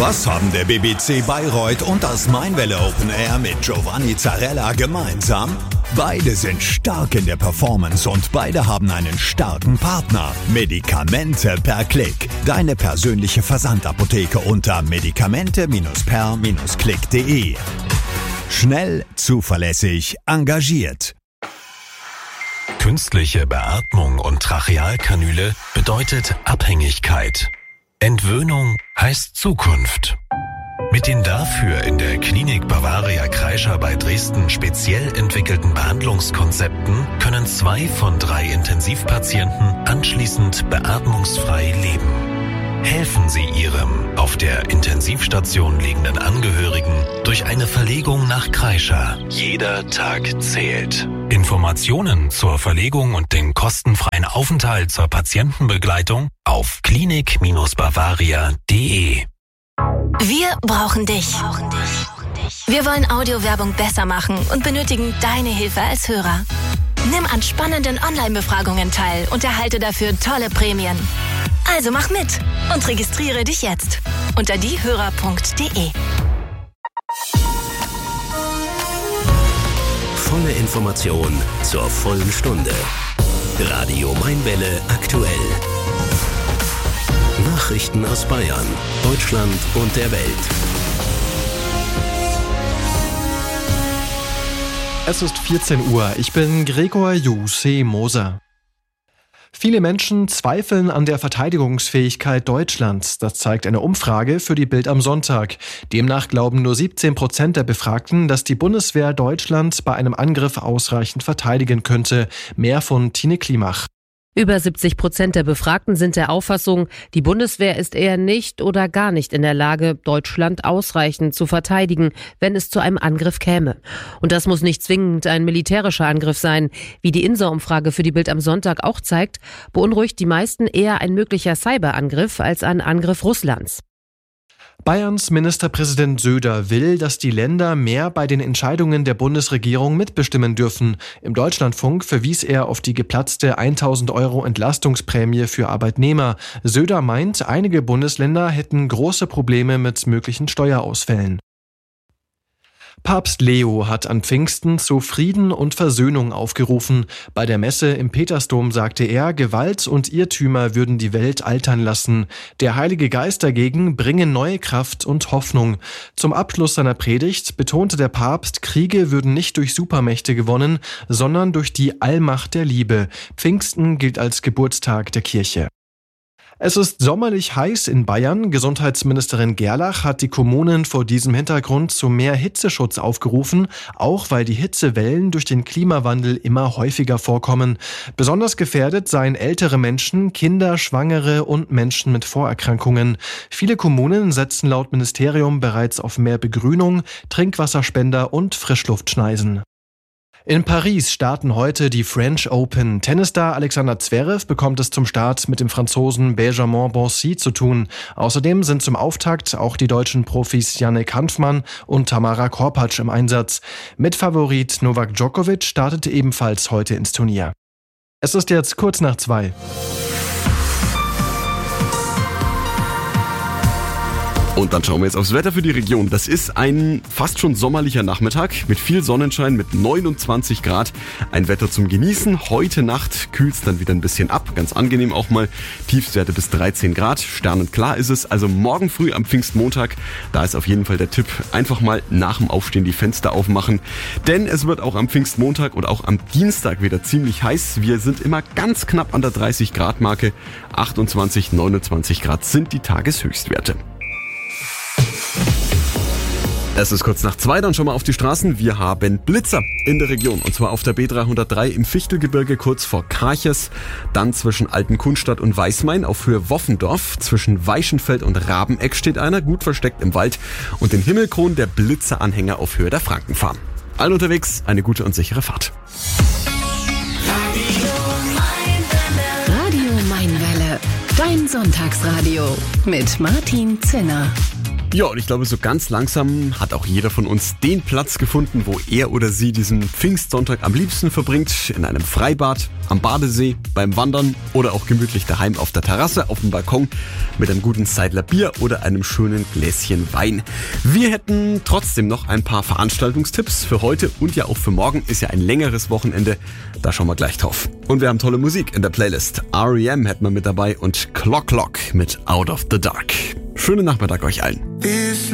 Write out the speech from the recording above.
Was haben der BBC Bayreuth und das Mainwelle Open Air mit Giovanni Zarella gemeinsam? Beide sind stark in der Performance und beide haben einen starken Partner. Medikamente per Klick. Deine persönliche Versandapotheke unter medikamente-per-klick.de. Schnell, zuverlässig, engagiert. Künstliche Beatmung und Trachealkanüle bedeutet Abhängigkeit. Entwöhnung heißt Zukunft. Mit den dafür in der Klinik Bavaria Kreischer bei Dresden speziell entwickelten Behandlungskonzepten können 2 von 3 Intensivpatienten anschließend beatmungsfrei leben. Helfen Sie Ihrem auf der Intensivstation liegenden Angehörigen durch eine Verlegung nach Kreischer. Jeder Tag zählt. Informationen zur Verlegung und den kostenfreien Aufenthalt zur Patientenbegleitung auf klinik-bavaria.de. Wir brauchen dich. Wir wollen Audiowerbung besser machen und benötigen deine Hilfe als Hörer. Nimm an spannenden Online-Befragungen teil und erhalte dafür tolle Prämien. Also mach mit und registriere dich jetzt unter diehörer.de. Volle Information zur vollen Stunde. Radio Mainwelle aktuell. Nachrichten aus Bayern, Deutschland und der Welt. Es ist 14 Uhr. Ich bin Gregor Juse Moser. Viele Menschen zweifeln an der Verteidigungsfähigkeit Deutschlands. Das zeigt eine Umfrage für die Bild am Sonntag. Demnach glauben nur 17% der Befragten, dass die Bundeswehr Deutschland bei einem Angriff ausreichend verteidigen könnte. Mehr von Tine Klimach. Über 70% der Befragten sind der Auffassung, die Bundeswehr ist eher nicht oder gar nicht in der Lage, Deutschland ausreichend zu verteidigen, wenn es zu einem Angriff käme. Und das muss nicht zwingend ein militärischer Angriff sein. Wie die INSA-Umfrage für die Bild am Sonntag auch zeigt, beunruhigt die meisten eher ein möglicher Cyberangriff als ein Angriff Russlands. Bayerns Ministerpräsident Söder will, dass die Länder mehr bei den Entscheidungen der Bundesregierung mitbestimmen dürfen. Im Deutschlandfunk verwies er auf die geplatzte 1.000 € Entlastungsprämie für Arbeitnehmer. Söder meint, einige Bundesländer hätten große Probleme mit möglichen Steuerausfällen. Papst Leo hat an Pfingsten zu Frieden und Versöhnung aufgerufen. Bei der Messe im Petersdom sagte er, Gewalt und Irrtümer würden die Welt altern lassen. Der Heilige Geist dagegen bringe neue Kraft und Hoffnung. Zum Abschluss seiner Predigt betonte der Papst, Kriege würden nicht durch Supermächte gewonnen, sondern durch die Allmacht der Liebe. Pfingsten gilt als Geburtstag der Kirche. Es ist sommerlich heiß in Bayern. Gesundheitsministerin Gerlach hat die Kommunen vor diesem Hintergrund zu mehr Hitzeschutz aufgerufen, auch weil die Hitzewellen durch den Klimawandel immer häufiger vorkommen. Besonders gefährdet seien ältere Menschen, Kinder, Schwangere und Menschen mit Vorerkrankungen. Viele Kommunen setzen laut Ministerium bereits auf mehr Begrünung, Trinkwasserspender und Frischluftschneisen. In Paris starten heute die French Open. Tennisstar Alexander Zverev bekommt es zum Start mit dem Franzosen Benjamin Bonzi zu tun. Außerdem sind zum Auftakt auch die deutschen Profis Yannick Hanfmann und Tamara Korpatsch im Einsatz. Mitfavorit Novak Djokovic startete ebenfalls heute ins Turnier. Es ist jetzt kurz nach 2. Und dann schauen wir jetzt aufs Wetter für die Region. Das ist ein fast schon sommerlicher Nachmittag mit viel Sonnenschein, mit 29 Grad. Ein Wetter zum Genießen. Heute Nacht kühlt es dann wieder ein bisschen ab. Ganz angenehm auch mal. Tiefstwerte bis 13 Grad. Sternenklar ist es. Also morgen früh am Pfingstmontag, da ist auf jeden Fall der Tipp, einfach mal nach dem Aufstehen die Fenster aufmachen. Denn es wird auch am Pfingstmontag und auch am Dienstag wieder ziemlich heiß. Wir sind immer ganz knapp an der 30 Grad Marke. 28, 29 Grad sind die Tageshöchstwerte. Es ist kurz nach 2, dann schon mal auf die Straßen. Wir haben Blitzer in der Region. Und zwar auf der B303 im Fichtelgebirge kurz vor Karches. Dann zwischen Altenkunstadt und Weißmain auf Höhe Woffendorf. Zwischen Weichenfeld und Rabeneck steht einer, gut versteckt im Wald. Und in Himmelkron der Blitzeranhänger auf Höhe der Frankenfarm. Allen unterwegs, eine gute und sichere Fahrt. Radio Mainwelle. Dein Sonntagsradio mit Martin Zinner. Ja, und ich glaube, so ganz langsam hat auch jeder von uns den Platz gefunden, wo er oder sie diesen Pfingstsonntag am liebsten verbringt. In einem Freibad, am Badesee, beim Wandern oder auch gemütlich daheim auf der Terrasse, auf dem Balkon mit einem guten Seidler Bier oder einem schönen Gläschen Wein. Wir hätten trotzdem noch ein paar Veranstaltungstipps für heute und ja auch für morgen. Ist ja ein längeres Wochenende, da schauen wir gleich drauf. Und wir haben tolle Musik in der Playlist. R.E.M. hätten wir mit dabei und Clock Clock mit Out of the Dark. Schönen Nachmittag euch allen.